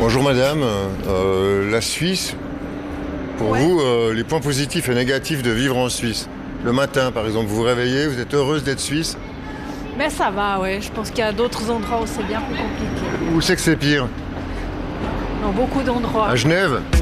Bonjour madame, la Suisse, pour Ouais. vous, les points positifs et négatifs de vivre en Suisse. Le matin par exemple, vous vous réveillez, vous êtes heureuse d'être suisse. Mais ça va, ouais. Je pense qu'il y a d'autres endroits où c'est bien plus compliqué. Où c'est que c'est pire? Dans beaucoup d'endroits. À Genève?